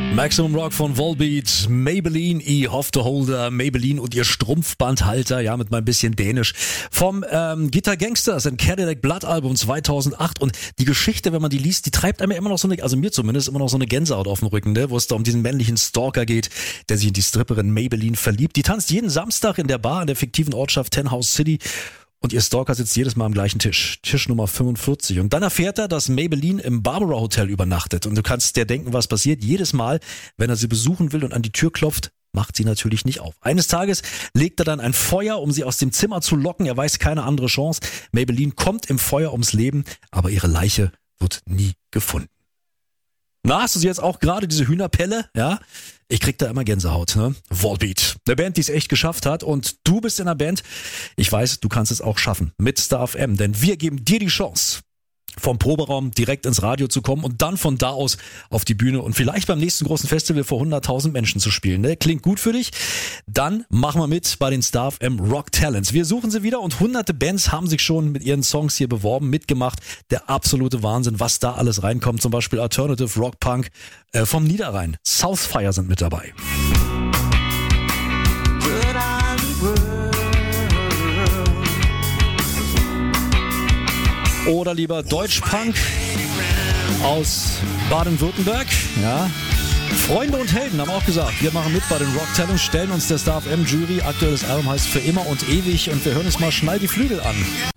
Maximum Rock von Volbeat, Maybelline, ich hoffe to holder, Maybelline und ihr Strumpfbandhalter, ja, mit mal ein bisschen Dänisch. Vom Guitar Gangsters and Cadillac Blood Album 2008 und die Geschichte, wenn man die liest, die treibt einem immer noch so eine, also mir zumindest, immer noch so eine Gänsehaut auf dem Rücken, ne, wo es da um diesen männlichen Stalker geht, der sich in die Stripperin Maybelline verliebt. Die tanzt jeden Samstag in der Bar in der fiktiven Ortschaft Ten House City. Und ihr Stalker sitzt jedes Mal am gleichen Tisch. Tisch Nummer 45. Und dann erfährt er, dass Maybelline im Barbara Hotel übernachtet. Und du kannst dir denken, was passiert. Jedes Mal, wenn er sie besuchen will und an die Tür klopft, macht sie natürlich nicht auf. Eines Tages legt er dann ein Feuer, um sie aus dem Zimmer zu locken. Er weiß keine andere Chance. Maybelline kommt im Feuer ums Leben, aber ihre Leiche wird nie gefunden. Na, hast du sie jetzt auch gerade, diese Hühnerpelle? Ja, ich krieg da immer Gänsehaut, ne? Volbeat, eine Band, die es echt geschafft hat und du bist in der Band. Ich weiß, du kannst es auch schaffen mit Star FM, denn wir geben dir die Chance, vom Proberaum direkt ins Radio zu kommen und dann von da aus auf die Bühne und vielleicht beim nächsten großen Festival vor 100.000 Menschen zu spielen. Ne? Klingt gut für dich? Dann machen wir mit bei den Star FM Rock Talents. Wir suchen sie wieder und hunderte Bands haben sich schon mit ihren Songs hier beworben, mitgemacht. Der absolute Wahnsinn, was da alles reinkommt. Zum Beispiel Alternative Rock Punk vom Niederrhein. Southfire sind mit dabei. Oder lieber Deutschpunk aus Baden-Württemberg. Ja. Freunde und Helden haben auch gesagt, wir machen mit bei den Rock Talents, stellen uns der Star FM Jury. Aktuelles Album heißt Für immer und ewig und wir hören uns mal Schnall die Flügel an.